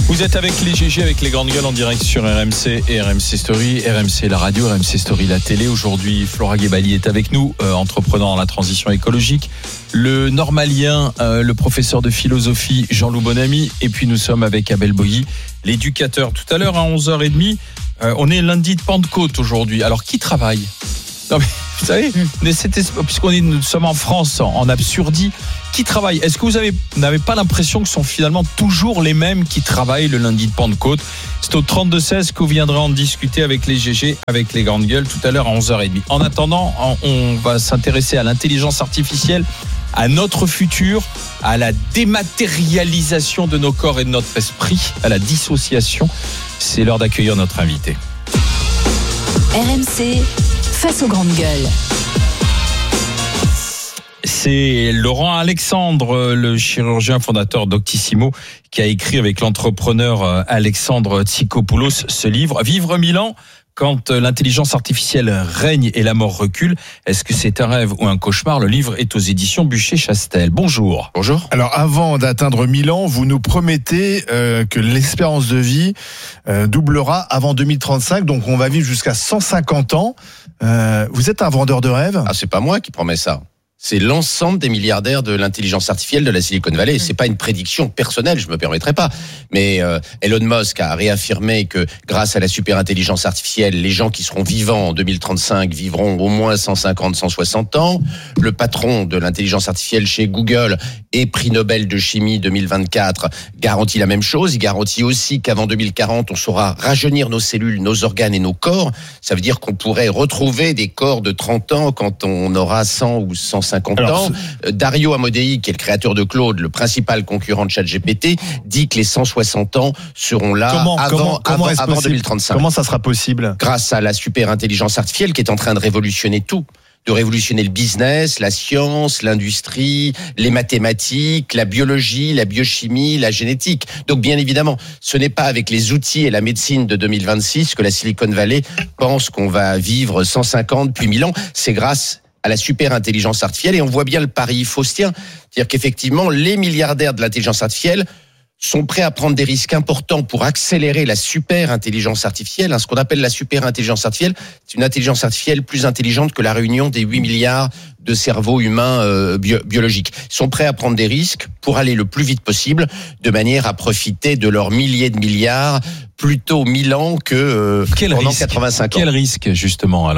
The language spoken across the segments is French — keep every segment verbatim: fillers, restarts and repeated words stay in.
Vous êtes avec les G G, avec les grandes gueules en direct sur R M C et R M C Story. R M C la radio, R M C Story la télé. Aujourd'hui, Flora Guébali est avec nous, euh, entreprenant dans la transition écologique. Le normalien, euh, le professeur de philosophie Jean-Loup Bonamy. Et puis nous sommes avec Abel Boilly, l'éducateur. Tout à l'heure à onze heures trente, euh, on est lundi de Pentecôte aujourd'hui. Alors qui travaille ? Non mais vous savez, puisqu'on est, nous sommes en France, en, en absurdie, qui travaille ? Est-ce que vous avez, n'avez pas l'impression que ce sont finalement toujours les mêmes qui travaillent le lundi de Pentecôte ? C'est au trente-deux seize que vous viendrez en discuter avec les G G, avec les grandes gueules, tout à l'heure à onze heures trente. En attendant, on va s'intéresser à l'intelligence artificielle, à notre futur, à la dématérialisation de nos corps et de notre esprit, à la dissociation. C'est l'heure d'accueillir notre invité. R M C face aux grandes gueules. C'est Laurent Alexandre, le chirurgien fondateur d'Octissimo, qui a écrit avec l'entrepreneur Alexandre Tsikopoulos ce livre « Vivre mille ans quand l'intelligence artificielle règne et la mort recule. Est-ce que c'est un rêve ou un cauchemar ?» Le livre est aux éditions Buchet-Chastel. Bonjour. Bonjour. Alors avant d'atteindre mille ans, vous nous promettez euh, que l'espérance de vie euh, doublera avant deux mille trente-cinq, donc on va vivre jusqu'à cent cinquante ans. Euh, vous êtes un vendeur de rêves ? Ah, c'est pas moi qui promets ça. C'est l'ensemble des milliardaires de l'intelligence artificielle de la Silicon Valley. Mmh. C'est pas une prédiction personnelle, je me permettrai pas. Mais euh, Elon Musk a réaffirmé que grâce à la super intelligence artificielle, les gens qui seront vivants en deux mille trente-cinq vivront au moins cent cinquante, cent soixante ans. Le patron de l'intelligence artificielle chez Google et prix Nobel de chimie deux mille vingt-quatre garantit la même chose. Il garantit aussi qu'avant deux mille quarante, on saura rajeunir nos cellules, nos organes et nos corps. Ça veut dire qu'on pourrait retrouver des corps de trente ans quand on aura cent ou cent cinquante Alors, ans. C'est... Dario Amodei, qui est le créateur de Claude, le principal concurrent de ChatGPT, dit que les cent soixante ans seront là comment, avant, comment, comment avant, avant deux mille trente-cinq. Comment ça sera possible ? Grâce à la super intelligence artificielle qui est en train de révolutionner tout. De révolutionner le business, la science, l'industrie, les mathématiques, la biologie, la biochimie, la génétique. Donc bien évidemment, ce n'est pas avec les outils et la médecine de deux mille vingt-six que la Silicon Valley pense qu'on va vivre cent cinquante puis mille ans. C'est grâce à la super intelligence artificielle, et on voit bien le pari faustien, c'est-à-dire qu'effectivement, les milliardaires de l'intelligence artificielle sont prêts à prendre des risques importants pour accélérer la super intelligence artificielle. Ce qu'on appelle la super intelligence artificielle, c'est une intelligence artificielle plus intelligente que la réunion des huit milliards de cerveaux humains euh, bio- biologiques. Ils sont prêts à prendre des risques pour aller le plus vite possible, de manière à profiter de leurs milliers de milliards, plutôt mille ans que euh, Quel pendant risque quatre-vingt-cinq ans. Quel risque, justement, alors ?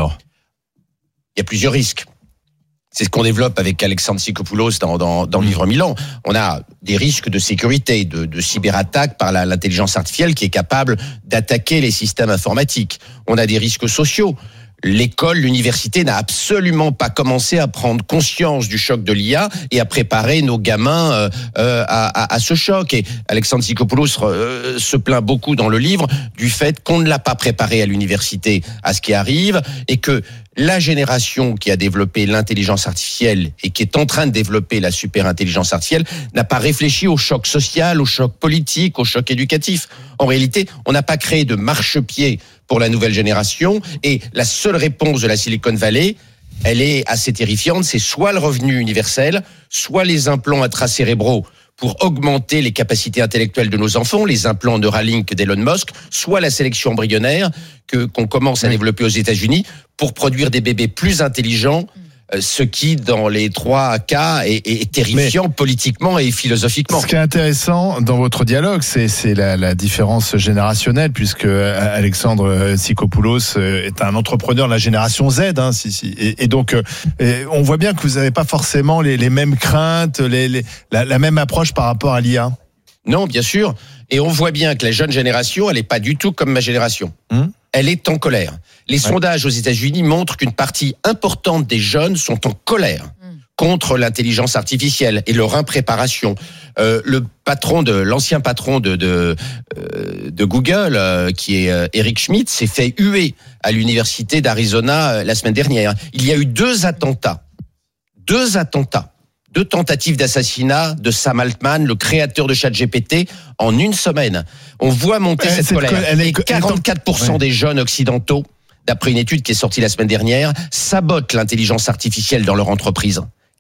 Il y a plusieurs risques. C'est ce qu'on développe avec Alexandre Tsikopoulos dans, dans, dans le livre Milan. On a des risques de sécurité, de, de cyberattaque par la, l'intelligence artificielle qui est capable d'attaquer les systèmes informatiques. On a des risques sociaux. L'école, l'université n'a absolument pas commencé à prendre conscience du choc de l'I A et à préparer nos gamins euh, euh, à, à, à ce choc. Et Alexandre Tsikopoulos euh, se plaint beaucoup dans le livre du fait qu'on ne l'a pas préparé à l'université à ce qui arrive, et que la génération qui a développé l'intelligence artificielle et qui est en train de développer la super intelligence artificielle n'a pas réfléchi au choc social, au choc politique, au choc éducatif. En réalité, on n'a pas créé de marchepied pour la nouvelle génération, et la seule réponse de la Silicon Valley, elle est assez terrifiante, c'est soit le revenu universel, soit les implants intracérébraux pour augmenter les capacités intellectuelles de nos enfants, les implants Neuralink d'Elon Musk, soit la sélection embryonnaire que, qu'on commence à oui. développer aux États-Unis pour produire des bébés plus intelligents, ce qui, dans les trois cas, est, est terrifiant mais politiquement et philosophiquement. Ce qui est intéressant dans votre dialogue, c'est, c'est la, la différence générationnelle, puisque Alexandre Tsikopoulos est un entrepreneur de la génération Z, hein, si, si. Et, et donc, et on voit bien que vous n'avez pas forcément les, les mêmes craintes, les, les, la, la même approche par rapport à l'I A. Non, bien sûr. Et on voit bien que la jeune génération, elle n'est pas du tout comme ma génération. Hum Elle est en colère. Les ouais. sondages aux États-Unis montrent qu'une partie importante des jeunes sont en colère mmh. contre l'intelligence artificielle et leur impréparation. Euh, le patron de l'ancien patron de de, euh, de Google, euh, qui est euh, Eric Schmidt, s'est fait huer à l'université d'Arizona euh, la semaine dernière. Il y a eu deux attentats, deux attentats. Deux tentatives d'assassinat de Sam Altman, le créateur de ChatGPT, en une semaine. On voit monter elle, cette colère. Elle est, et quarante-quatre pour cent ouais. des jeunes occidentaux, d'après une étude qui est sortie la semaine dernière, sabotent l'intelligence artificielle dans leur entreprise.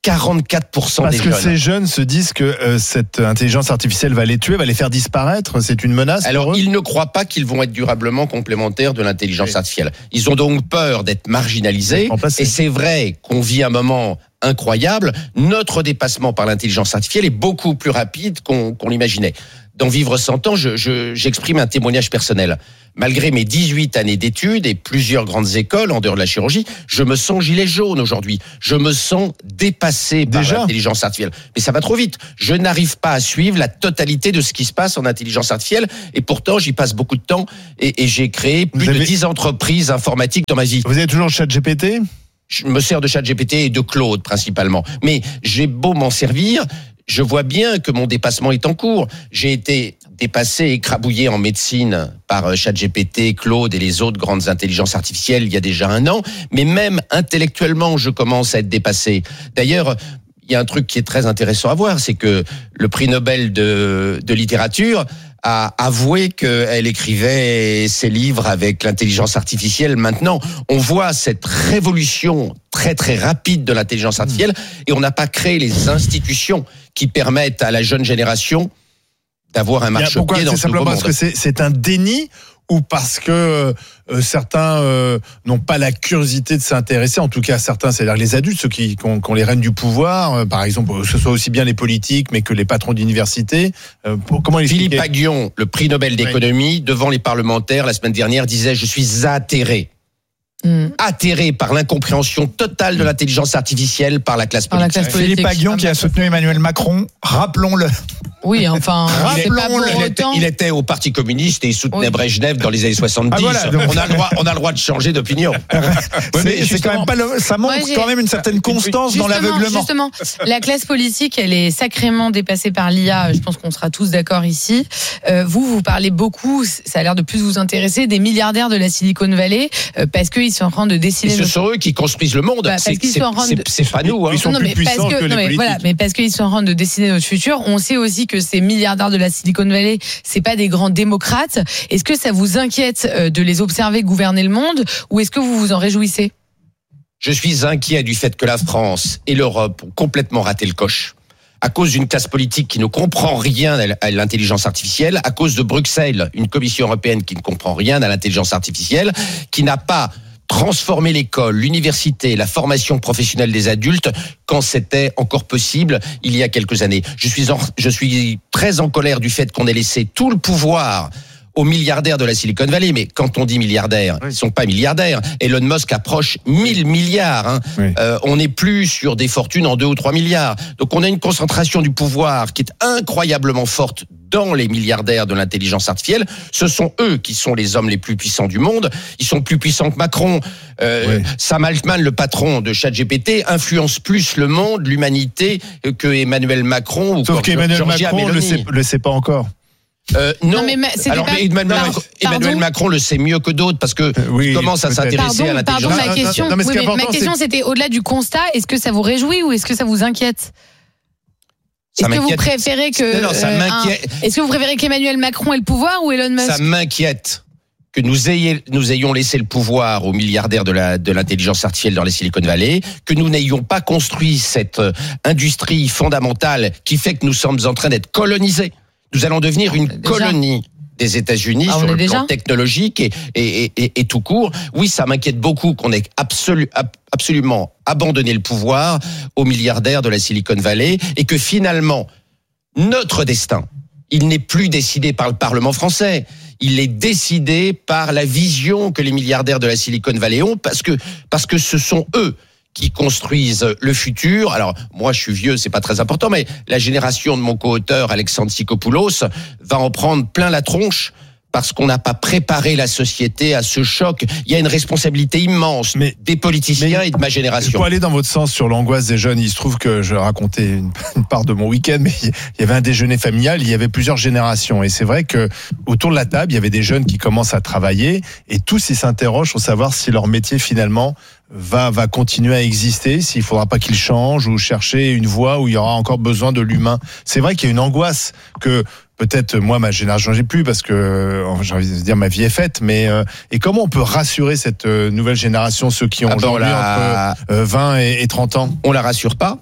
quarante-quatre pour cent Parce des que jeunes. ces jeunes se disent que euh, cette intelligence artificielle va les tuer, va les faire disparaître. C'est une menace. Alors, pour eux. ils ne croient pas qu'ils vont être durablement complémentaires de l'intelligence Oui. artificielle. Ils ont donc peur d'être marginalisés. Remplacés. Et c'est vrai qu'on vit un moment incroyable. Notre dépassement par l'intelligence artificielle est beaucoup plus rapide qu'on, qu'on l'imaginait. Dans Vivre cent ans, je, je, j'exprime un témoignage personnel. Malgré mes dix-huit années d'études et plusieurs grandes écoles en dehors de la chirurgie, je me sens gilet jaune aujourd'hui. Je me sens dépassé par Déjà l'intelligence artificielle. Mais ça va trop vite. Je n'arrive pas à suivre la totalité de ce qui se passe en intelligence artificielle. Et pourtant, j'y passe beaucoup de temps. Et, et j'ai créé plus Vous de avez- dix entreprises informatiques dans ma vie. Vous avez toujours ChatGPT ? Je me sers de ChatGPT et de Claude principalement. Mais j'ai beau m'en servir, je vois bien que mon dépassement est en cours. J'ai été dépassé, écrabouillé en médecine par ChatGPT, Claude et les autres grandes intelligences artificielles il y a déjà un an. Mais même intellectuellement, je commence à être dépassé. D'ailleurs, il y a un truc qui est très intéressant à voir, c'est que le prix Nobel de, de littérature a avoué qu'elle écrivait ses livres avec l'intelligence artificielle. Maintenant, on voit cette révolution très très rapide de l'intelligence artificielle et on n'a pas créé les institutions qui permettent à la jeune génération d'avoir un Il y a- marchepied Pourquoi ? dans C'est ce nouveau simplement monde. parce que c'est, c'est un déni ou parce que euh, certains euh, n'ont pas la curiosité de s'intéresser, en tout cas certains, c'est-à-dire les adultes, ceux qui, qui, ont, qui ont les rênes du pouvoir, euh, par exemple, que ce soit aussi bien les politiques, mais que les patrons d'université. Euh, pour, comment Philippe expliquer ? Aghion, le prix Nobel d'économie, devant les parlementaires la semaine dernière, disait « Je suis atterré ». Mmh. Atterré par l'incompréhension totale de l'intelligence artificielle par la classe Par la politique. classe politique. Philippe Aghion qui a soutenu Emmanuel Macron, rappelons-le. Oui, enfin, c'est pas pour Il était, autant. il était au Parti communiste et il soutenait Oui. Brejnev dans les années soixante-dix. Ah, voilà, donc- on a le droit, on a le droit de changer d'opinion. C'est, mais c'est quand même pas le- ça montre Moi, j'ai- quand même une certaine constance dans Justement, l'aveuglement. Justement, la classe politique, elle est sacrément dépassée par l'I A. Je pense qu'on sera tous d'accord ici. Euh, vous, vous parlez beaucoup, ça a l'air de plus vous intéresser, des milliardaires de la Silicon Valley, euh, parce qu'ils sont en train de Et dessiner. ce notre- sont eux qui construisent le monde. Bah, parce c'est, qu'ils c'est, sont en train c'est- de- c'est pas nous. Hein. Ils sont non, plus mais parce puissants que, que les non, mais politiques. voilà, mais parce qu'ils sont en train de dessiner notre futur. On sait aussi que ces milliardaires de la Silicon Valley, c'est pas des grands démocrates. Est-ce que ça vous inquiète euh, de les observer gouverner le monde, ou est-ce que vous vous en réjouissez? Je suis inquiet du fait que la France et l'Europe ont complètement raté le coche. À cause d'une classe politique qui ne comprend rien à l'intelligence artificielle, à cause de Bruxelles, une commission européenne qui ne comprend rien à l'intelligence artificielle, qui n'a pas transformé l'école, l'université, la formation professionnelle des adultes quand c'était encore possible il y a quelques années. Je suis, en, je suis très en colère du fait qu'on ait laissé tout le pouvoir aux milliardaires de la Silicon Valley. Mais quand on dit milliardaires, Oui. ils sont pas milliardaires. Elon Musk approche mille milliards. Hein. Oui. Euh, on n'est plus sur des fortunes en deux ou trois milliards. Donc on a une concentration du pouvoir qui est incroyablement forte dans les milliardaires de l'intelligence artificielle. Ce sont eux qui sont les hommes les plus puissants du monde. Ils sont plus puissants que Macron. Euh, Oui. Sam Altman, le patron de ChatGPT, influence plus le monde, l'humanité, que Emmanuel Macron ou Sauf Giorgia qu'Emmanuel Macron ne le Meloni. sait, le sait pas encore. Euh, non, Non, mais ma- c'était alors pas- mais Emmanuel, Par- Macron, Emmanuel pardon Macron le sait mieux que d'autres parce que Euh, oui, il commence à peut-être. s'intéresser à Pardon, pardon, l'intelligence ma Non, question, non, mais ce oui, qui est mais ma important, question c'était au-delà du constat, est-ce que ça vous réjouit ou est-ce que ça vous inquiète? Ça Est-ce que vous m'inquiète. préférez que Non, non, ça euh, m'inquiète. un- Est-ce que vous préférez qu'Emmanuel Macron ait le pouvoir ou Elon Musk? Ça m'inquiète que nous, ayez, nous ayons laissé le pouvoir aux milliardaires de la de l'intelligence artificielle dans les Silicon Valley, que nous n'ayons pas construit cette euh, industrie fondamentale qui fait que nous sommes en train d'être colonisés. Nous allons devenir une Déjà. colonie des États-Unis Ah, on sur est le plan déjà technologique et, et, et, et, et tout court. Oui, ça m'inquiète beaucoup qu'on ait absolu, ab- absolument abandonné le pouvoir aux milliardaires de la Silicon Valley et que finalement, notre destin, il n'est plus décidé par le Parlement français. Il est décidé par la vision que les milliardaires de la Silicon Valley ont parce que, parce que ce sont eux qui construisent le futur. Alors, moi, je suis vieux, c'est pas très important, mais la génération de mon co-auteur, Alexandre Sikopoulos, va en prendre plein la tronche parce qu'on n'a pas préparé la société à ce choc. Il y a une responsabilité immense Mais- des politiciens mais- et de ma génération. Pour aller dans votre sens sur l'angoisse des jeunes, il se trouve que je racontais une, une part de mon week-end, mais il y avait un déjeuner familial, il y avait plusieurs générations. Et c'est vrai que autour de la table, il y avait des jeunes qui commencent à travailler et tous ils s'interrogent pour savoir si leur métier finalement va, va continuer à exister, s'il faudra pas qu'ils changent ou chercher une voie où il y aura encore besoin de l'humain. C'est vrai qu'il y a une angoisse que peut-être moi, ma génération, j'ai plus parce que j'ai envie de dire ma vie est faite. Mais euh, et comment on peut rassurer cette euh, nouvelle génération, ceux qui ont Ah ben, on aujourd'hui la- entre euh, vingt et, et trente ans? On la rassure pas.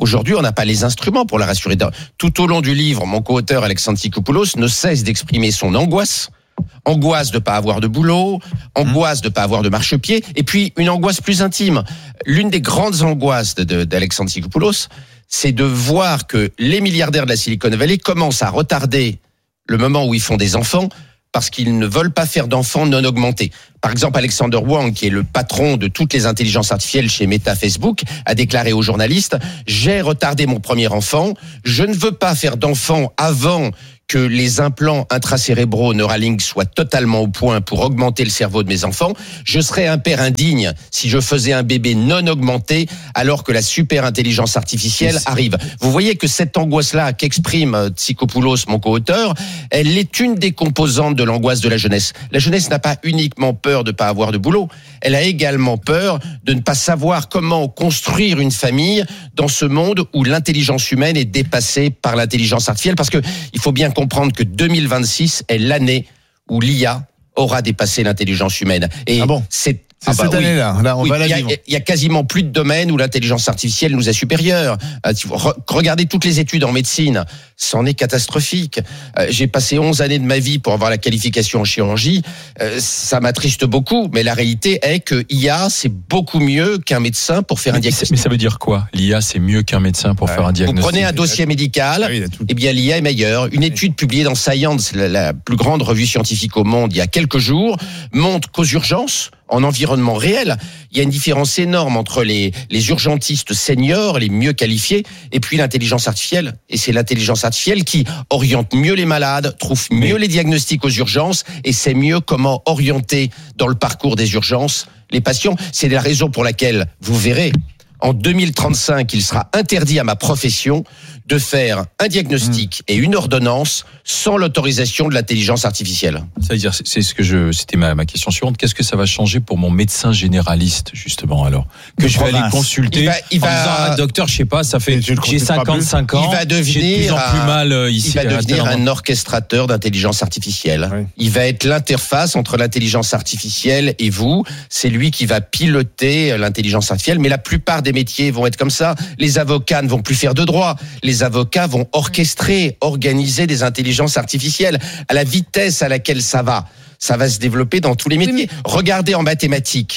Aujourd'hui, on n'a pas les instruments pour la rassurer. Tout au long du livre, mon co-auteur Alexandre Tsikopoulos ne cesse d'exprimer son angoisse. Angoisse de pas avoir de boulot, angoisse de pas avoir de marchepied, et puis une angoisse plus intime. L'une des grandes angoisses de, de, d'Alexandre Tsikopoulos, c'est de voir que les milliardaires de la Silicon Valley commencent à retarder le moment où ils font des enfants parce qu'ils ne veulent pas faire d'enfants non augmentés. Par exemple, Alexander Wang, qui est le patron de toutes les intelligences artificielles chez Meta Facebook, a déclaré aux journalistes « J'ai retardé mon premier enfant, je ne veux pas faire d'enfant avant que les implants intracérébraux Neuralink soient totalement au point pour augmenter le cerveau de mes enfants. Je serais un père indigne si je faisais un bébé non augmenté alors que la super intelligence artificielle arrive. » Vous voyez que cette angoisse-là qu'exprime Tsikopoulos, mon co-auteur, elle est une des composantes de l'angoisse de la jeunesse. La jeunesse n'a pas uniquement peur de ne pas avoir de boulot, elle a également peur de ne pas savoir comment construire une famille dans ce monde où l'intelligence humaine est dépassée par l'intelligence artificielle, parce que il faut bien comprendre que deux mille vingt-six est l'année où l'I A aura dépassé l'intelligence humaine. Et ah bon c'est C'est ah bah cette oui. année-là, là, on Oui, va la il y a- vivre. Il y a quasiment plus de domaines où l'intelligence artificielle nous est supérieure. Euh, si vous re- Regardez toutes les études en médecine, c'en est catastrophique. Euh, J'ai passé onze années de ma vie pour avoir la qualification en chirurgie. Euh, Ça m'attriste beaucoup, mais la réalité est que I A, c'est beaucoup mieux qu'un médecin pour faire un Mais, diagnostic. mais ça veut dire quoi? L'I A, c'est mieux qu'un médecin pour Ouais. faire un Vous diagnostic. prenez un dossier médical, Ah oui, il a tout. eh bien l'I A est meilleure. Une étude publiée dans Science, la, la plus grande revue scientifique au monde, il y a quelques jours, montre qu'aux urgences, en environnement réel, il y a une différence énorme entre les, les urgentistes seniors, les mieux qualifiés, et puis l'intelligence artificielle. Et c'est l'intelligence artificielle qui oriente mieux les malades, trouve mieux les diagnostics aux urgences, et sait mieux comment orienter dans le parcours des urgences les patients. C'est la raison pour laquelle, vous verrez, en deux mille trente-cinq, il sera interdit à ma profession de faire un diagnostic et une ordonnance sans l'autorisation de l'intelligence artificielle. C'est-à-dire, c'est- c'est ce que je, c'était ma, ma question suivante. Qu'est-ce que ça va changer pour mon médecin généraliste, justement, alors? Que De je vais aller province. consulter Il va- il en va- disant, ah, docteur, je sais pas, ça fait, Et tu le j'ai consultes pas cinquante-cinq ans. Il va j'ai de plus devenir en plus un- mal euh, ici. Il va à tel devenir endroit. un orchestrateur d'intelligence artificielle. Oui. Il va être l'interface entre l'intelligence artificielle et vous. C'est lui qui va piloter l'intelligence artificielle. Mais la plupart des métiers vont être comme ça. Les avocats ne vont plus faire de droit. Les avocats vont orchestrer, organiser des intelligences artificielles à la vitesse à laquelle ça va. Ça va se développer dans tous les métiers. mais- Regardez en mathématiques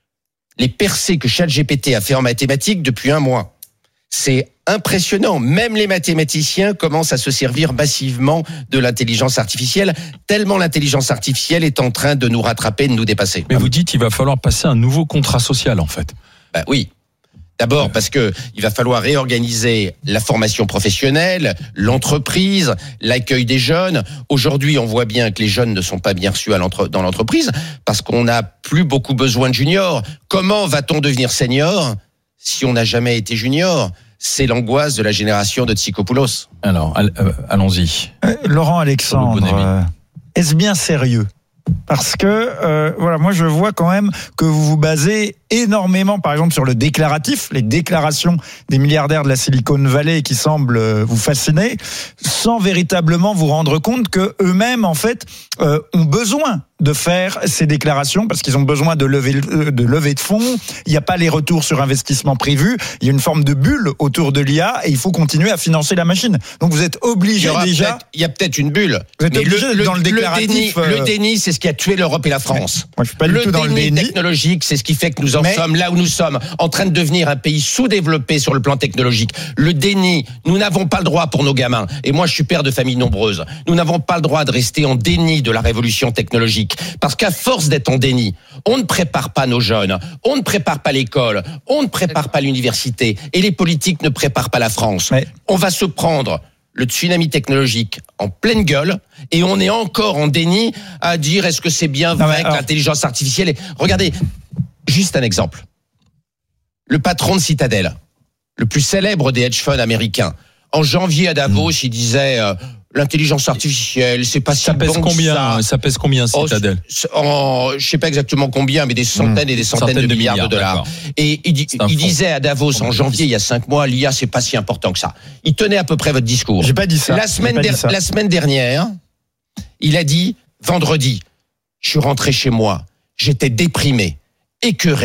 les percées que ChatGPT a fait en mathématiques depuis un mois. C'est impressionnant. Même les mathématiciens commencent à se servir massivement de l'intelligence artificielle, tellement l'intelligence artificielle est en train de nous rattraper, de nous dépasser. Mais vous dites, il va falloir passer un nouveau contrat social, en fait. Bah oui. D'abord parce que il va falloir réorganiser la formation professionnelle, l'entreprise, l'accueil des jeunes. Aujourd'hui, on voit bien que les jeunes ne sont pas bien reçus à l'entre- dans l'entreprise parce qu'on n'a plus beaucoup besoin de juniors. Comment va-t-on devenir senior si on n'a jamais été junior? C'est l'angoisse de la génération de Tsikopoulos. Alors, all- euh, allons-y. Euh, Laurent Alexandre, Bon ami. euh, est-ce bien sérieux? Parce que euh, voilà, moi je vois quand même que vous vous basez énormément, par exemple, sur le déclaratif, les déclarations des milliardaires de la Silicon Valley qui semblent euh, vous fasciner, sans véritablement vous rendre compte que eux-mêmes, en fait, euh, ont besoin de faire ces déclarations parce qu'ils ont besoin de lever de lever de fonds. Il n'y a pas les retours sur investissement prévus. Il y a une forme de bulle autour de l'I A et il faut continuer à financer la machine. Donc vous êtes Il y, obligé aura déjà. peut-être- il y a peut-être une bulle. Vous êtes Mais obligé d'être dans le déclaratif, déni, euh, le déni, c'est ce qui a tué l'Europe et la France. Moi, je suis pas le du tout dans le déni déni. technologique, c'est ce qui fait que nous en Mais- sommes là où nous sommes, en train de devenir un pays sous-développé sur le plan technologique. Le déni, nous n'avons pas le droit pour nos gamins. Et moi, je suis père de famille nombreuse. Nous n'avons pas le droit de rester en déni de la révolution technologique. Parce qu'à force d'être en déni, on ne prépare pas nos jeunes, on ne prépare pas l'école, on ne prépare pas l'université, et les politiques ne préparent pas la France. Mais- On va se prendre le tsunami technologique en pleine gueule et on est encore en déni à dire est-ce que c'est bien Non, vrai mais que alors- l'intelligence artificielle est... Regardez, juste un exemple. Le patron de Citadel, le plus célèbre des hedge funds américains, en janvier à Davos, il disait euh, l'intelligence artificielle, c'est pas si Ça pèse bon que combien, ça. ça pèse combien, Oh, Citadel? c- en, je sais pas exactement combien, mais des centaines et des centaines, Centaines de, de milliards, milliards, de dollars. d'accord. Et il, di- C'est un il fonds. disait à Davos Fonds en de janvier, il y a cinq mois, l'I A c'est pas si important que ça. Il tenait à peu près votre discours. J'ai pas dit ça. La J'ai semaine, pas dit der- ça. la semaine dernière, il a dit, vendredi, je suis rentré chez moi, j'étais déprimé, écœuré,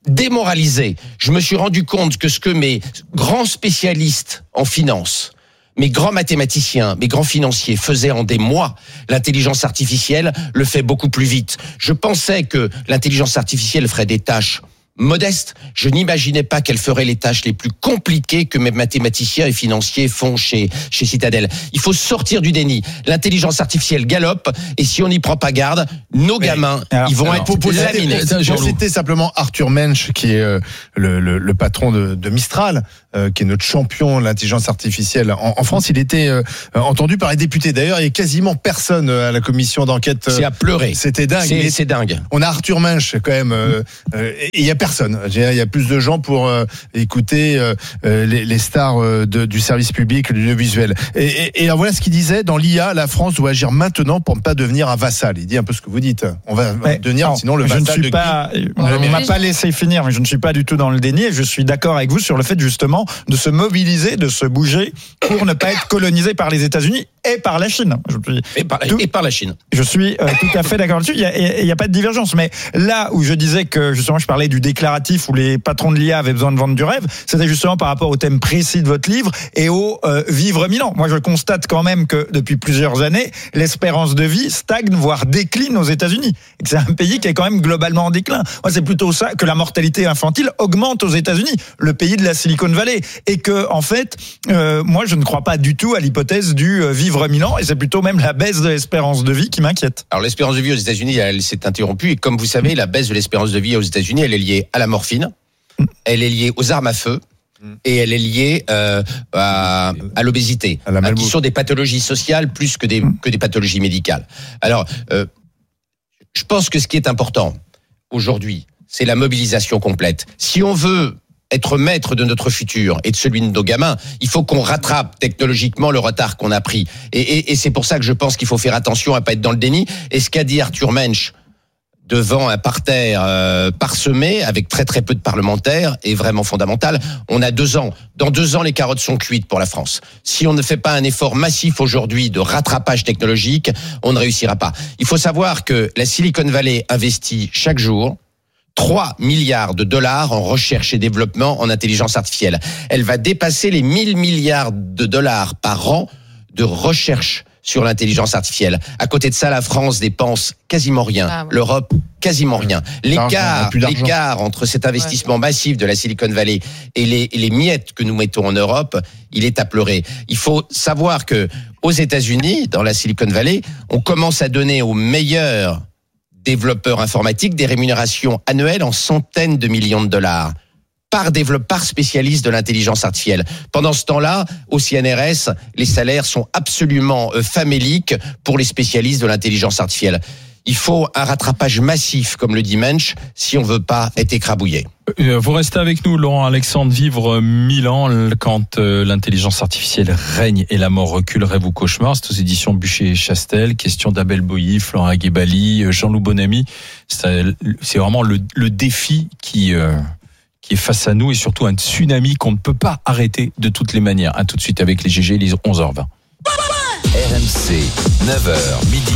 démoralisé. Je me suis rendu compte que ce que mes grands spécialistes en finance, mes grands mathématiciens, mes grands financiers faisaient en des mois, l'intelligence artificielle le fait beaucoup plus vite. Je pensais que l'intelligence artificielle ferait des tâches modeste, je n'imaginais pas qu'elle ferait les tâches les plus compliquées que mes mathématiciens et financiers font chez, chez Citadel. Il faut sortir du déni. L'intelligence artificielle galope, et si on n'y prend pas garde, nos Mais, gamins, alors, ils vont alors, être laminés. Je citais simplement Arthur Mensch, qui est euh, le, le, le patron de, de Mistral, euh, qui est notre champion de l'intelligence artificielle en, en France. Il était euh, entendu par les députés. D'ailleurs, il y a quasiment personne à la commission d'enquête. C'est à pleurer. C'était dingue. C'est, c'est dingue. On a Arthur Mensch, quand même, euh, euh, et il y a personne. Il y a plus de gens pour euh, écouter euh, les, les stars euh, de, du service public, de l'audiovisuel. Et, et, et alors voilà ce qu'il disait, dans l'I A, la France doit agir maintenant pour ne pas devenir un vassal. Il dit un peu ce que vous dites. On va mais, devenir non, sinon le vassal je ne suis de pas, qui On ne m'a pas laissé finir, mais je ne suis pas du tout dans le déni. Et je suis d'accord avec vous sur le fait justement de se mobiliser, de se bouger pour ne pas être colonisé par les États-Unis et par la Chine. Je suis et, par, tout, et par la Chine. Je suis euh, tout à fait d'accord là-dessus. Il n'y a, a pas de divergence. Mais là où je disais que justement je parlais du déclaratif où les patrons de l'I A avaient besoin de vendre du rêve, c'était justement par rapport au thème précis de votre livre et au euh, vivre mille ans. Moi, je constate quand même que depuis plusieurs années, l'espérance de vie stagne, voire décline aux États-Unis. Et que c'est un pays qui est quand même globalement en déclin. Moi, c'est plutôt ça, que la mortalité infantile augmente aux États-Unis, le pays de la Silicon Valley. Et que, en fait, euh, moi, je ne crois pas du tout à l'hypothèse du euh, vivre mille ans. Et c'est plutôt même la baisse de l'espérance de vie qui m'inquiète. Alors, l'espérance de vie aux États-Unis, elle s'est interrompue. Et comme vous savez, la baisse de l'espérance de vie aux États-Unis, elle est liée à la morphine. Elle est liée aux armes à feu et elle est liée euh, à, à l'obésité, à hein, qui sont des pathologies sociales plus que des, que des pathologies médicales. Alors, euh, je pense que ce qui est important aujourd'hui, c'est la mobilisation complète. Si on veut être maître de notre futur et de celui de nos gamins, il faut qu'on rattrape technologiquement le retard qu'on a pris. Et, et, et c'est pour ça que je pense qu'il faut faire attention à pas être dans le déni. Et ce qu'a dit Arthur Mensch devant un parterre euh, parsemé avec très très peu de parlementaires est vraiment fondamental. On a deux ans. Dans deux ans, les carottes sont cuites pour la France. Si on ne fait pas un effort massif aujourd'hui de rattrapage technologique, on ne réussira pas. Il faut savoir que la Silicon Valley investit chaque jour trois milliards de dollars en recherche et développement en intelligence artificielle. Elle va dépasser les mille milliards de dollars par an de recherche sur l'intelligence artificielle. À côté de ça, la France dépense quasiment rien. Ah, ouais. L'Europe, quasiment rien. L'écart, l'écart entre cet investissement ouais. massif de la Silicon Valley et les, et les miettes que nous mettons en Europe, il est à pleurer. Il faut savoir que aux États-Unis, dans la Silicon Valley, on commence à donner aux meilleurs développeurs informatiques des rémunérations annuelles en centaines de millions de dollars. Par développeur, par spécialiste de l'intelligence artificielle. Pendant ce temps-là, au C N R S, les salaires sont absolument faméliques pour les spécialistes de l'intelligence artificielle. Il faut un rattrapage massif, comme le dit Mensch, si on veut pas être écrabouillé. Vous restez avec nous, Laurent Alexandre, vivre mille ans quand euh, l'intelligence artificielle règne et la mort recule, rêve ou cauchemar. C'est aux éditions Bûcher et Chastel. Question d'Abel Boilly, Florent Aguebali, Jean-Loup Bonamy. C'est, c'est vraiment le, le défi qui... Euh qui est face à nous et surtout un tsunami qu'on ne peut pas arrêter de toutes les manières. À tout de suite avec les G G, les onze heures vingt. R M C, neuf heures midi,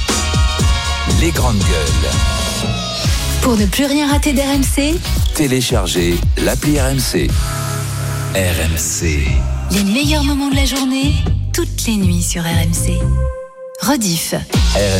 les grandes gueules. Pour ne plus rien rater d'R M C, téléchargez l'appli R M C. R M C. Les meilleurs moments de la journée, toutes les nuits sur R M C. Rediff.